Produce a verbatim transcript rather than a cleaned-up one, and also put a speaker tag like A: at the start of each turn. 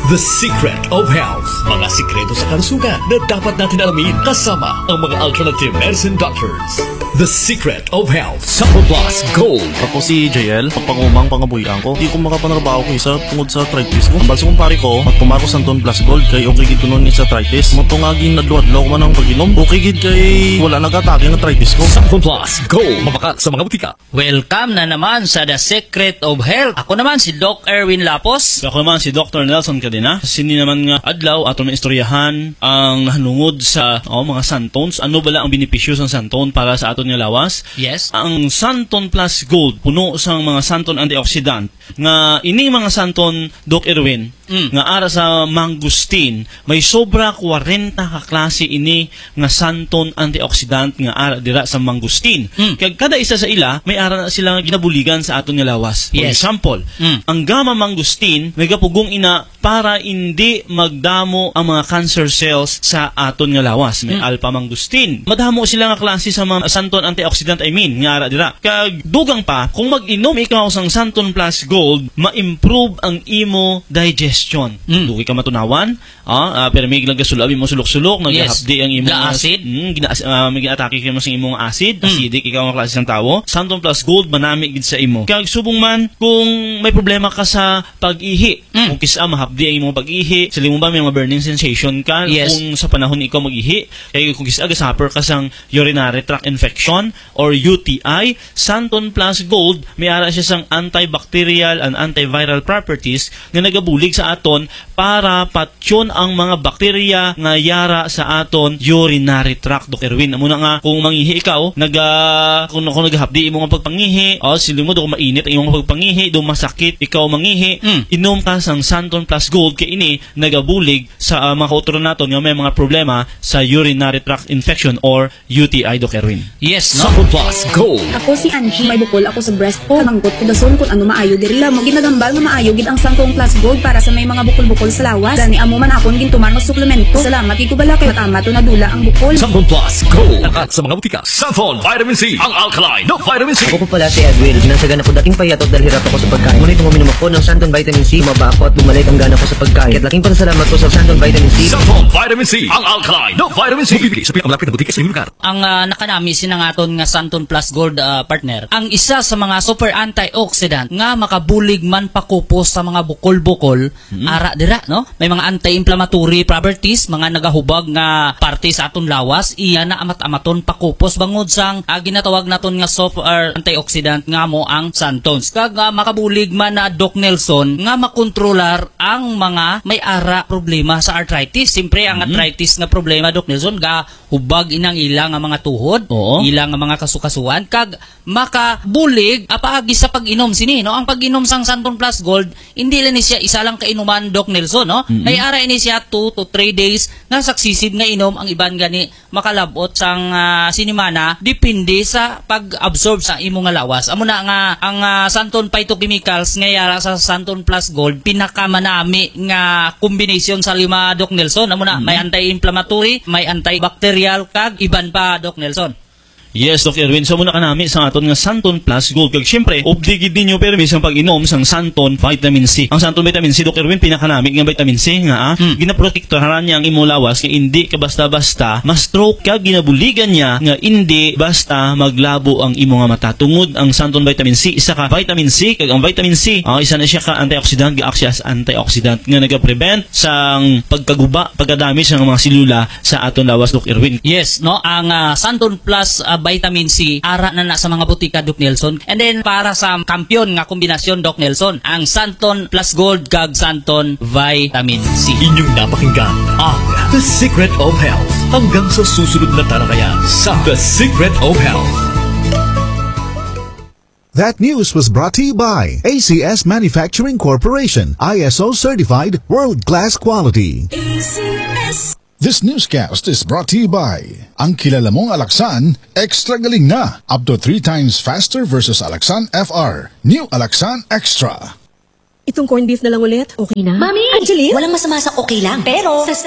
A: The Secret of Health. Mga sikreto sa kalusugan na dapat natin alamin kasama ang mga alternative medicine doctors. The Secret of Health. Sample Plus Gold.
B: Ako si J L, pagpangumang pangabuyan ko, di ko makapanarbaho ko isa tungod sa arthritis ko. Ang balso kong pare ko, magpumako sa Santon Plus Gold kay okay gid ko nun sa arthritis. Matungagin nadluadlaw ko man ang pag-inom. Okay gid kay wala nag-atake ang arthritis ko.
A: Sample Plus Gold. Mabakat sa mga butika.
C: Welcome na naman sa The Secret of Health. Ako naman si Doc Erwin Lapos.
B: Ako naman si Doctor Nelson Cadena. Sini naman nga adlaw aton na istoryahan ang nahanungod sa oh, mga Santons. Ano bala ang benepisyo sa Santon para sa aton nga lawas?
C: Yes.
B: Ang Santon Plus Gold puno sang mga Santon antioxidant nga ini mga Santon Doc Erwin mm. nga ara sa mangustin may sobra forty ka klase ini nga Santon antioxidant nga ara dira sa mangustin. Mm. Kag kada isa sa ila may ara na sila ginabuligan sa aton nga lawas. For
C: yes.
B: example, mm. ang gamma mangustin may gapugong ina para hindi magdamo ang mga cancer cells sa aton nga lawas. May mm. alpha mangustin. Madamo sila nga klase sa mga Santon antioxidant I mean nga ara dira. Kag dugang pa kung mag-inom ikaw sang Santon Plus Gold, ma-improve ang imo digestion. Mm. Dugi ka matunawan, ah, uh, pero may gilang gasulabi mo sulok-sulok, nag-hapdi yes. ang imo
C: acid.
B: Mm, gina uh, may atake kay mo sa imong acid, mm. acidic ikaw ang klase ng tawo. Santon Plus Gold manami gid sa imo. Kag subong man kung may problema ka sa pag-ihi, mm. kung kisa mahapdi ang imong pag-ihi, sila mo ba may mga burning sensation ka
C: yes.
B: kung sa panahon ikaw mag-ihi, kay kung kisa ga-suffer ka sang urinary tract infection or U T I, Santon Plus Gold may ara siya sang antibacterial and antiviral properties nga nagabulig sa aton para patyon ang mga bakterya nga yara sa aton urinary tract. Doc Erwin, amo na nga kung mangihi ikaw, naga kung, kung naghapdi imo nga pagpangihi, o sili mo do mainit ang imong pagpangihi, do masakit ikaw mangihi, mm. inom ka sang Santon Plus Gold kay ini nagabulig sa uh, mga kautron naton nga may mga problema sa urinary tract infection or U T I. Doc Erwin.
C: Yes, no?
A: Sample Plus Gold.
D: Ako si Angie, may bukol ako sa breast ko. Manggot ko dason kung ano maayo diri la mo ginagambal nga maayo gid ang Santon Plus Gold para sa may mga bukol-bukol sa lawas. Dani amo man akon gintuman nga suplemento. Salamat iko bala kay tama to nadula ang bukol.
A: Sample Plus Gold. Lakat sa mga butika. Santon Vitamin C. Ang alkaline no vitamin C.
E: Ako po pala si Edwin. Nansagan ako dating payatot dahil hirap ako sa pagkain. Ngunit nung uminom ako ng Santon Vitamin C, maba ako at bumalik ang gana ko sa pagkain. Kaya't laking pasalamat ko sa Santon Vitamin C.
A: Santon Vitamin C. Ang alkaline no vitamin C. Bibili sa pinakamalapit na butika sa inyong lugar.
C: Ang uh, nakanami sinangaton nga Santon Plus Gold uh, partner. Ang isa sa mga super antioxidant nga makabulig man pakupos sa mga bukol-bukol mm-hmm. ara dira no. May mga anti-inflammatory properties, mga nagahubag nga parte sa aton lawas, iya na amat-amaton pakupos bangod sang uh, ginatawag naton nga super antioxidant nga mo ang Santons. Kag uh, makabulig man na Doc Nelson nga makontrolar ang mga may ara problema sa arthritis. Siyempre ang mm-hmm. arthritis nga problema Doc Nelson ga hubag inang ilang nga mga tuhod, oo. Ilang nga mga kasukasuan kag makabulig apaagi sa pag-inom sini no. Ang pag-inom sang Santon Plus Gold hindi lang ni siya isa lang kainuman Doc Nelson no. Mm-hmm. May ara ini siya two to three days nga succeeded nga inom ang iban gani makalabot sang uh, sinimana depende sa pag-absorb sa imo nga lawas. Amo na nga ang uh, Santon phytochemicals nga yara sa Santon Plus Gold pinakamanami nga combination sa lima Doc Nelson. Amo na mm-hmm. may anti-inflammatory, may antibacterial kag iban pa Doc Nelson.
B: Yes, Doc Erwin. So muna ka namin sa aton nga Santon Plus Gold. Kag syempre, obligid ninyo permis ang pag-inom sang Santon Vitamin C. Ang Santon Vitamin C, Doc Erwin, pinakanamig nga vitamin C nga ah, hmm. ginaprotektahan niya ang imong lawas nga hindi ka basta-basta ma-stroke kag ginabuligan niya nga hindi basta maglabo ang imong nga mata. Tungod ang Santon Vitamin C, isa ka vitamin C kag ang vitamin C, ah, isa na siya ka antioxidant, ga siya as antioxidant nga naga-prevent sang pagkaguba, pagka-damage ng mga selula sa aton lawas, Doc Erwin.
C: Yes, no, ang uh, Santon Plus uh, Vitamin C ara na na sa mga butika Doc Nelson. And then para sa kampiyon nga kombinasyon Doc Nelson, ang Santon Plus Gold kag Santon Vitamin C.
A: Inyong napakinggan ang The Secret of Health. Hanggang sa susunod na talakayan sa The Secret of Health.
F: That news was brought to you by A C S Manufacturing Corporation, I S O certified world-class quality.
G: A C S.
H: This newscast is brought to you by ang kilala mong Alaxan, extra galing na, up to three times faster versus Alaxan F R. New Alaxan Extra.
D: Itong corned beef na lang ulit. Okay na?
G: Mami!
D: Angeline?
G: Walang masama sa okay lang. Pero, sa